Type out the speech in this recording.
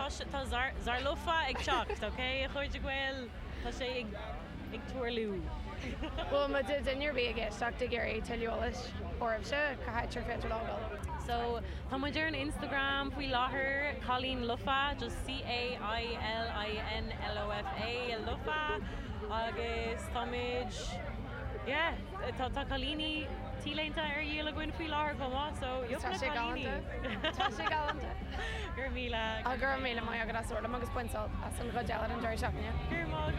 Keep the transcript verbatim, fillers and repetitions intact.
tá zar lofa ag teacht, okay? Chuirde gweil tá sé ag ag tuairlú. Well, ma did in your big Doctor Gary tell you all this or of sure catcher fit logo. So tá muidir an Instagram faoi láthair Colleen Lufa, just C A I L I N L O F A Lufa agus táid yeah, tá tá Colleen tílénta ar dhéala gin faoi láthair comá, so Tá sé galanta. Tá sé galanta. Gur míle. A gur míle mai agus sorta agus pointsal as an godeala an deir seachne. Gur má